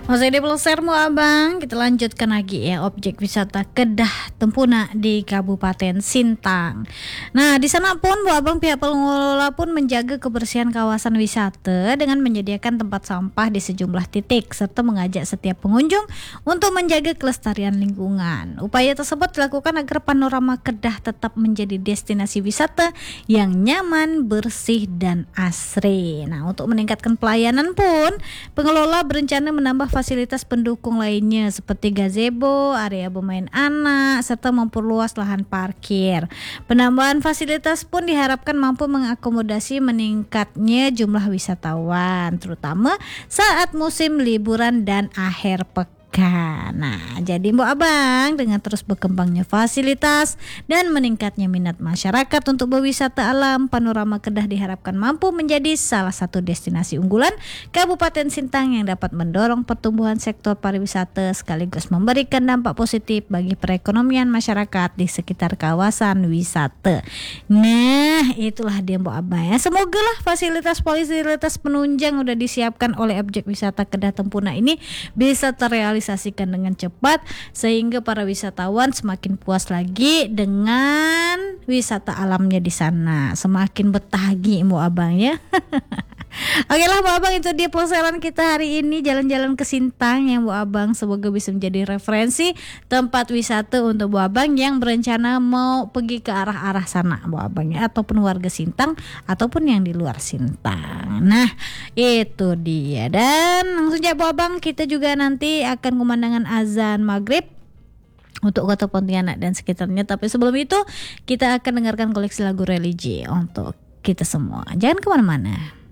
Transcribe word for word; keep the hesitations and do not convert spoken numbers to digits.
Masih di Pelosarmu Abang, kita lanjutkan lagi ya objek wisata Kedah Tempuna di Kabupaten Sintang. Nah, di sana pun Bu Abang pihak pengelola pun menjaga kebersihan kawasan wisata dengan menyediakan tempat sampah di sejumlah titik serta mengajak setiap pengunjung untuk menjaga kelestarian lingkungan. Upaya tersebut dilakukan agar panorama Kedah tetap menjadi destinasi wisata yang nyaman, bersih dan asri. Nah, untuk meningkatkan pelayanan pun pengelola berencana menambah fasilitas pendukung lainnya seperti gazebo, area bermain anak, serta memperluas lahan parkir. Penambahan fasilitas pun diharapkan mampu mengakomodasi meningkatnya jumlah wisatawan, terutama saat musim liburan dan akhir pekan. Nah, jadi Mbok Abang, dengan terus berkembangnya fasilitas dan meningkatnya minat masyarakat untuk berwisata alam, panorama Kedah diharapkan mampu menjadi salah satu destinasi unggulan Kabupaten Sintang yang dapat mendorong pertumbuhan sektor pariwisata sekaligus memberikan dampak positif bagi perekonomian masyarakat di sekitar kawasan wisata. Nah, itulah dia Mbok Abang ya. Semoga lah fasilitas-fasilitas penunjang udah disiapkan oleh objek wisata Kedah Tempuna ini bisa terrealisasi realisasikan dengan cepat sehingga para wisatawan semakin puas lagi dengan wisata alamnya di sana, semakin betah lagi Mbok Abang ya. Oke lah Mbok Abang, itu dia pelajaran kita hari ini, jalan-jalan ke Sintang yang Mbok Abang, semoga bisa menjadi referensi tempat wisata untuk Mbok Abang yang berencana mau pergi ke arah-arah sana Mbok Abang ya, ataupun warga Sintang ataupun yang di luar Sintang. Nah, itu dia. Dan langsung aja Mbok Abang, kita juga nanti akan kemandangan azan maghrib untuk Kota Pontianak dan sekitarnya. Tapi sebelum itu kita akan dengarkan koleksi lagu religi untuk kita semua. Jangan kemana-mana.